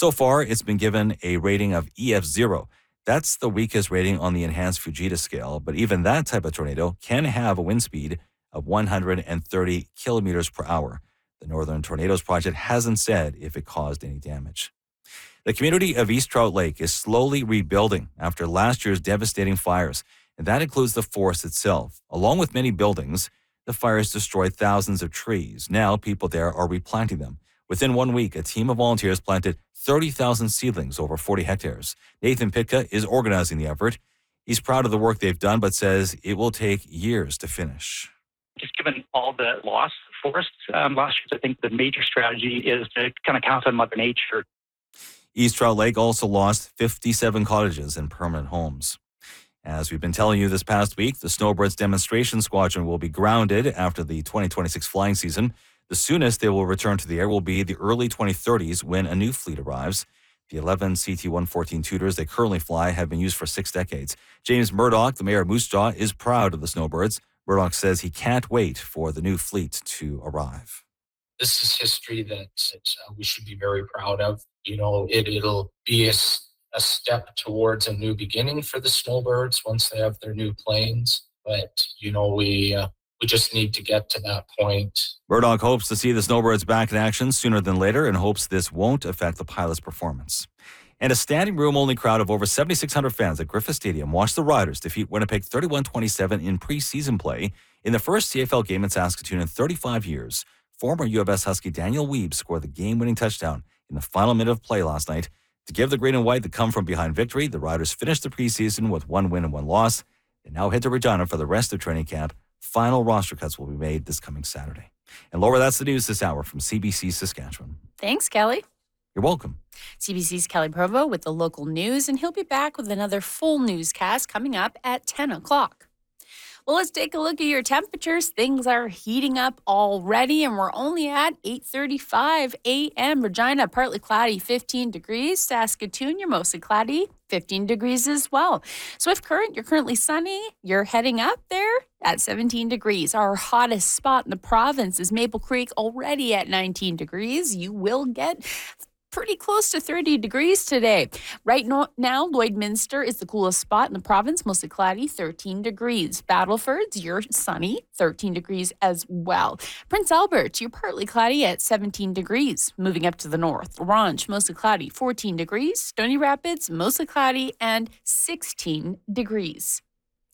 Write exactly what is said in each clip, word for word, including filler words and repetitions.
So far, it's been given a rating of E F zero. That's the weakest rating on the enhanced Fujita scale, but even that type of tornado can have a wind speed of one hundred thirty kilometers per hour. The Northern Tornadoes Project hasn't said if it caused any damage. The community of East Trout Lake is slowly rebuilding after last year's devastating fires, and that includes the forest itself. Along with many buildings, the fires destroyed thousands of trees. Now, people there are replanting them. Within one week, a team of volunteers planted thirty thousand seedlings over forty hectares. Nathan Pitka is organizing the effort. He's proud of the work they've done, but says it will take years to finish. Just given all the loss of forests um, last year, I think the major strategy is to kind of count on Mother Nature. East Trout Lake also lost fifty-seven cottages and permanent homes. As we've been telling you this past week, the Snowbirds demonstration squadron will be grounded after the twenty twenty-six flying season. The soonest they will return to the air will be the early twenty thirties when a new fleet arrives. The eleven C T one fourteen Tudors they currently fly have been used for six decades. James Murdoch, the mayor of Moose Jaw, is proud of the Snowbirds. Murdoch says he can't wait for the new fleet to arrive. This is history that uh, we should be very proud of. You know, it, it'll be a, a step towards a new beginning for the Snowbirds once they have their new planes. But, you know, we uh, we just need to get to that point. Murdoch hopes to see the Snowbirds back in action sooner than later and hopes this won't affect the pilot's performance. And a standing room only crowd of over seventy-six hundred fans at Griffith Stadium watched the Riders defeat Winnipeg thirty-one twenty-seven in preseason play in the first C F L game in Saskatoon in thirty-five years. Former U of S Husky Daniel Weeb scored the game-winning touchdown in the final minute of play last night. To give the green and white the come-from-behind victory, the Riders finished the preseason with one win and one loss. They now head to Regina for the rest of training camp. Final roster cuts will be made this coming Saturday. And Laura, that's the news this hour from C B C Saskatchewan. Thanks, Kelly. You're welcome. C B C's Kelly Provo with the local news, and he'll be back with another full newscast coming up at ten o'clock. Well, let's take a look at your temperatures. Things are heating up already, and we're only at eight thirty-five a.m. Regina, partly cloudy, fifteen degrees. Saskatoon, you're mostly cloudy, fifteen degrees as well. Swift Current, you're currently sunny. You're heading up there at seventeen degrees. Our hottest spot in the province is Maple Creek, already at nineteen degrees. You will get pretty close to thirty degrees today. Right no, now, Lloydminster is the coolest spot in the province, mostly cloudy, thirteen degrees. Battleford's, you're sunny, thirteen degrees as well. Prince Albert, you're partly cloudy at seventeen degrees. Moving up to the north, Orange, mostly cloudy, fourteen degrees. Stony Rapids, mostly cloudy and sixteen degrees.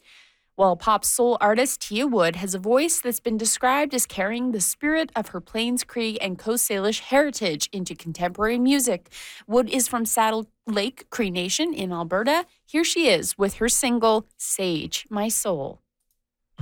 Well, pop soul artist Tia Wood has a voice that's been described as carrying the spirit of her Plains Cree and Coast Salish heritage into contemporary music. Wood is from Saddle Lake Cree Nation in Alberta. Here she is with her single, Sage My Soul.